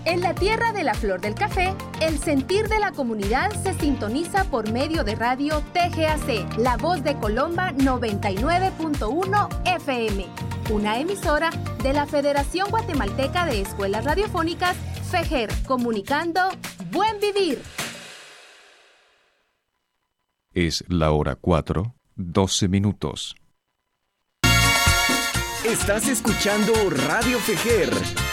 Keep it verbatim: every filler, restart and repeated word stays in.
En la tierra de la flor del café, el sentir de la comunidad se sintoniza por medio de radio T G A C, La Voz de Colomba noventa y nueve punto uno F M, una emisora de la Federación Guatemalteca de Escuelas Radiofónicas, FEGER, comunicando Buen Vivir. Es la hora cuatro, doce minutos. Estás escuchando Radio FEGER,